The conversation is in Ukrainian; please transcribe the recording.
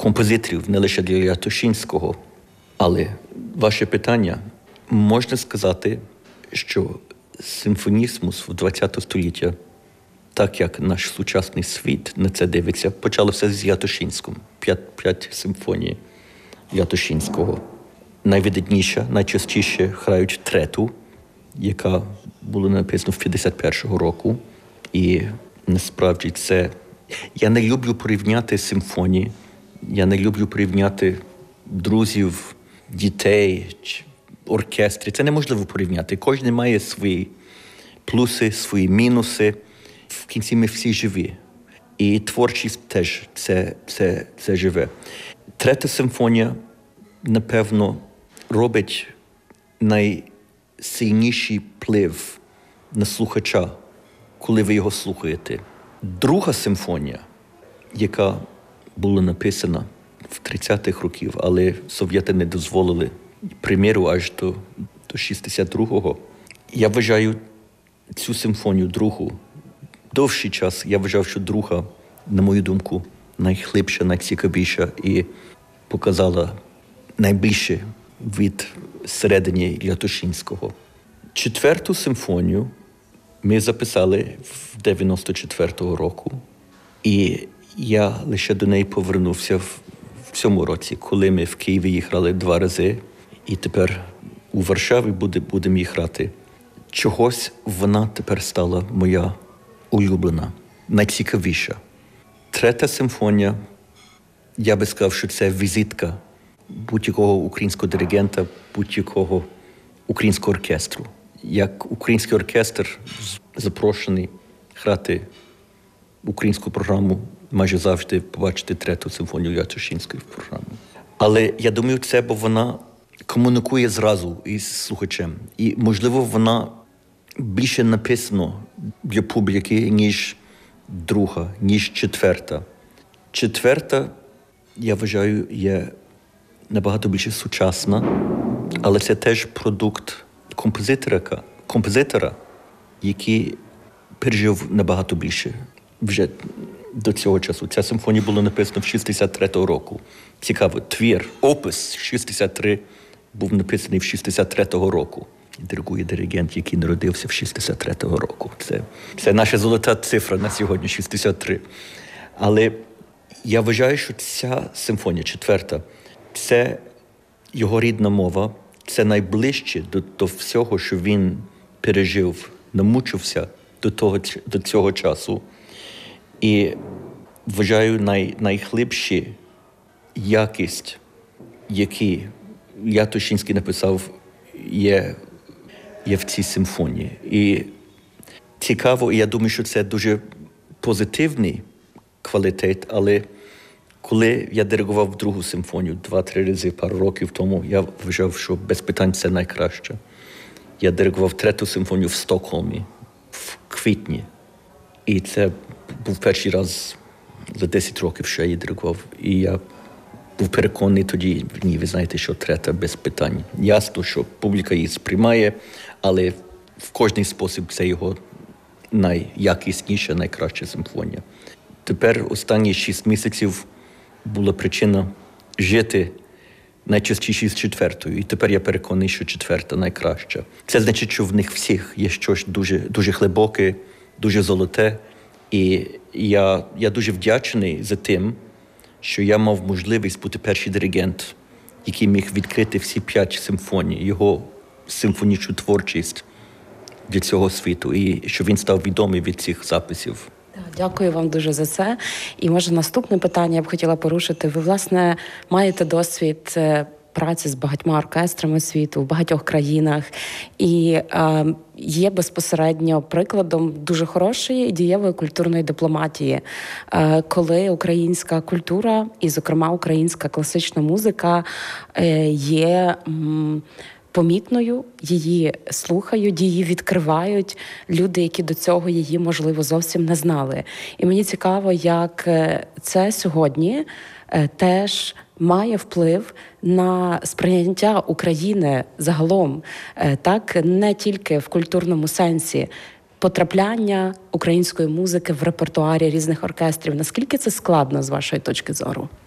композиторів, не лише для Ятошинського. Але ваше питання, можна сказати, що симфонізмус в ХХ століття, так як наш сучасний світ на це дивиться, почалося з Ятошинським. 5 симфоній Ятошинського. Найвидатніша, найчастіше грають трету, яка була написана в 51-го року. І насправді це... Я не люблю порівняти симфонії, я не люблю порівняти друзів, дітей, оркестри. Це неможливо порівняти. Кожен має свої плюси, свої мінуси. В кінці ми всі живі. І творчість теж це живе. Третя симфонія, напевно, робить найсильніший вплив на слухача, коли ви його слухаєте. Друга симфонія, яка була написана в 30-х років, але совєти не дозволили прем'єру аж до 62-го. Я вважаю цю симфонію другу. Довший час я вважав, що друга, на мою думку, найглибша, найцікавіша і показала найбільше від середини Ятошинського. Четверту симфонію ми записали в 94-го року, і я лише до неї повернувся в цьому році, коли ми в Києві її грали 2 рази, і тепер у Варшаві будемо її грати. Чогось вона тепер стала моя улюблена, найцікавіша. Третя симфонія, я би сказав, що це візитка будь-якого українського диригента, будь-якого українського оркестру. Як український оркестр запрошений грати українську програму, майже завжди побачити третю симфонію Ятошинської в програмі. Але я думаю, це, бо вона комунікує зразу із слухачем. І, можливо, вона більше написана для публіки, ніж друга, ніж четверта. Четверта, я вважаю, є набагато більше сучасна, але це теж продукт композитора, який пережив набагато більше вже до цього часу. Ця симфонія була написана в 63-го року. Цікаво, твір, опис 63 був написаний в 63-го року. І диригує диригент, який народився в 63-го року. Це наша золота цифра на сьогодні, 63. Але я вважаю, що ця симфонія, четверта, це його рідна мова, це найближче до всього, що він пережив, намучився до цього часу. І вважаю, найглибша якість, яку Ятошинський написав, є в цій симфонії. І цікаво, і я думаю, що це дуже позитивний квалітет, але коли я диригував другу симфонію 2-3 рази, пару років тому, я вважав, що без питань це найкраще. Я диригував третю симфонію в Стокгольмі в квітні. І це був перший раз за 10 років, що я її диригував. І я був переконаний тоді, ні, ви знаєте, що третя без питань. Ясно, що публіка її сприймає, але в кожний спосіб це його найякісніша, найкраща симфонія. Тепер останні 6 місяців була причина жити найчастіше з четвертою. І тепер я переконаний, що четверта найкраща. Це значить, що в них всіх є щось дуже, дуже глибоке, дуже золоте. І я дуже вдячний за тим, що я мав можливість бути перший диригент, який міг відкрити всі 5 симфоній, його симфонічну творчість для цього світу. І що він став відомий від цих записів. Дякую вам дуже за це. І, може, наступне питання я б хотіла порушити. Ви, власне, маєте досвід праці з багатьма оркестрами світу в багатьох країнах. І є безпосередньо прикладом дуже хорошої і дієвої культурної дипломатії, коли українська культура, і, зокрема, українська класична музика є помітною, її слухають, її відкривають люди, які до цього її, можливо, зовсім не знали. І мені цікаво, як це сьогодні теж має вплив на сприйняття України загалом, так, не тільки в культурному сенсі, потрапляння української музики в репертуарі різних оркестрів. Наскільки це складно з вашої точки зору?